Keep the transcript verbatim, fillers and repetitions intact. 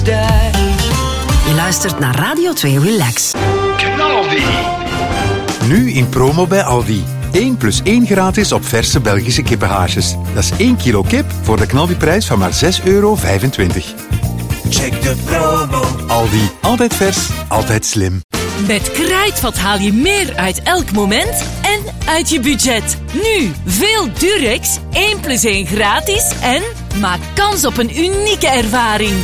Je luistert naar Radio twee Relax. Knaldi. Nu in promo bij Aldi. één plus één gratis op verse Belgische kippenhaasjes. Dat is één kilo kip voor de knaldiprijs van maar zes euro vijfentwintig. Check de promo. Aldi. Altijd vers, altijd slim. Met Kruidvat haal je meer uit elk moment en uit je budget. Nu veel Durex, één plus één gratis en maak kans op een unieke ervaring.